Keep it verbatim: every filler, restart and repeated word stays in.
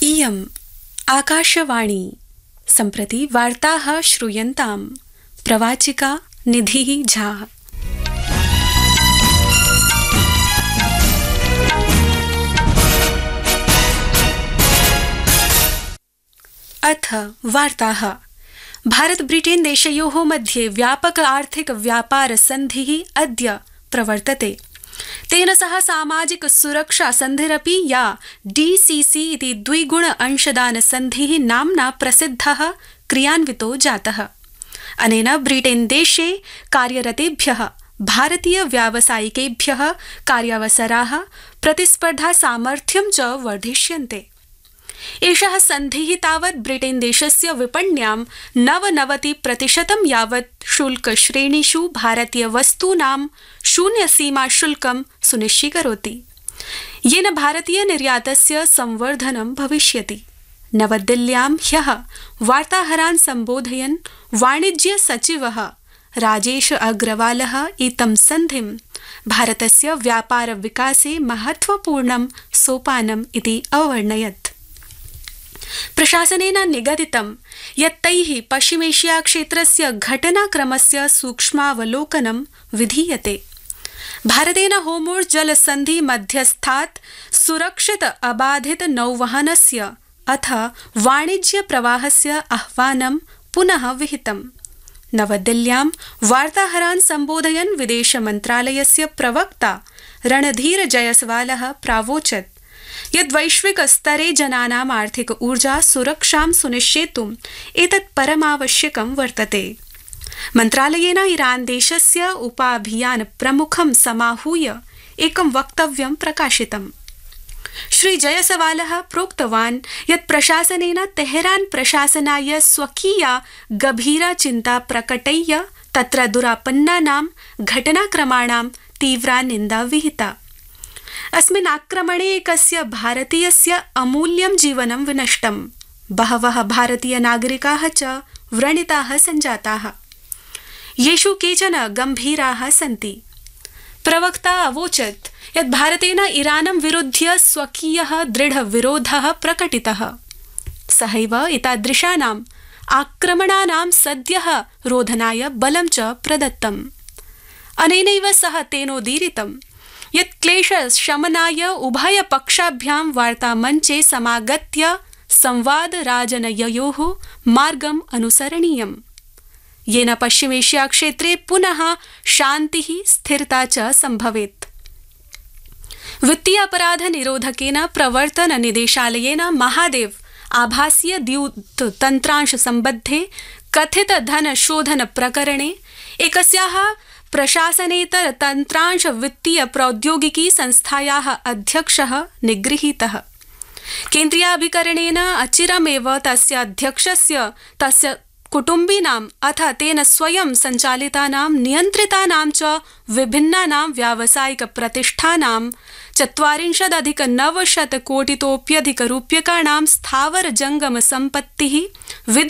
इयम् आकाशवाणी सम्प्रति वार्ताः श्रूयन्तां प्रवाचिका निधिः झा। अथ वार्ताः। भारत ब्रिटेन देशयोः मध्ये व्यापक आर्थिक व्यापार सन्धिः अद्य प्रवर्तते। तेन सह सामाजिक सुरक्षा सन्धिरपि या डीसीसी इति द्विगुण अंशदान सन्धिः नाम्ना प्रसिद्धः क्रियान्वितो जातः। अनेन ब्रिटेन देशे कार्यरतेभ्यः भारतीय व्यावसायिकेभ्यः कार्यावसराः प्रतिस्पर्धा सामर्थ्यं च वर्धिष्यन्ते। एषः सन्धिः तावत् ब्रिटेन देशस्य विपण्यां नवनवति प्रतिशतं यावत् शुल्क श्रेणीषु भारतीय वस्तूनां शून्य सीमा शुल्कं सुनिश्चीकरोति, येन भारतीय निर्यातस्य संवर्धनं भविष्यति। नवदिल्ल्यां ह्यः वार्ताहरान् सम्बोधयन् वाणिज्य सचिवः राजेश अग्रवालः इदं सन्धिं भारतस्य व्यापार विकासे महत्वपूर्णं सोपानम् इति अवर्णयत्। प्रशासनेन निगदितं यत् तैः पश्चिमेशिया क्षेत्रस्य घटनाक्रमस्य सूक्ष्मावलोकनं विधीयते। भारतेन होर्मुज़ जलसन्धि मध्यस्थात् सुरक्षित अबाधित नौवहनस्य अथ वाणिज्य प्रवाहस्य आह्वानं पुनः विहितम्। नवदिल्ल्यां वार्ताहरान् सम्बोधयन् विदेश मन्त्रालयस्य प्रवक्ता रणधीर जयसवालः प्रावोचत् यद् वैश्विक स्तरे जनानाम् आर्थिक ऊर्जा सुरक्षां सुनिश्चेतुम् एतत् परमावश्यकं वर्तते। मन्त्रालयेन ईरान देशस्य उपाभियान प्रमुखं समाहूय एकं वक्तव्यं प्रकाशितम्। श्री जयसवालः प्रोक्तवान् यत् प्रशासनेन तेहरान प्रशासनाय स्वकीया गभीरा चिन्ता प्रकटय्य तत्र दुरापन्नानां घटनाक्रमाणां तीव्रा निन्दा विहिता। अस्मिन् आक्रमणे एकस्य भारतीयस्य अमूल्यं जीवनं विनष्टम्। बहवः भारतीय नागरिकाः च व्रणिताः सञ्जाताः, येषु केचन गम्भीराः सन्ति। प्रवक्ता अवोचत् यत् भारतेन ईरानं विरुध्य स्वकीयः दृढविरोधः प्रकटितः। सहैव एतादृशानाम् आक्रमणानां सद्यः रोधनाय बलं च प्रदत्तम्। अनेनैव सह तेनोदीरितम् यत् क्लेशशमनाय उभयपक्षाभ्यां वार्तामञ्चे समागत्य संवादराजनययोः मार्गम् अनुसरणीयम्, येन पश्चिमेशिया क्षेत्रे पुनः शान्तिः स्थिरता च सम्भवेत्। वित्तीय अपराध निरोधकेन प्रवर्तन निदेशालयेन महादेव आभासीय द्यूत तन्त्रांश सम्बद्धे कथित धन शोधन प्रकरणे एकस्याः प्रशासनेतर तन्त्रांश वित्तीय प्रौद्योगिकी संस्थायाः अध्यक्षः निगृहीतः। केन्द्रीयाभिकरणेन अचिरमेव तस्य अध्यक्षस्य तस्य कुटुम्बिनाम् अथ तेन स्वयं सञ्चालितानां नियन्त्रितानां च विभिन्नानां व्यावसायिक प्रतिष्ठानां चत्वारिंशदधिक नवशत कोटितोप्यधिक रूप्यकाणां स्थावर जंगम सम्पत्तिः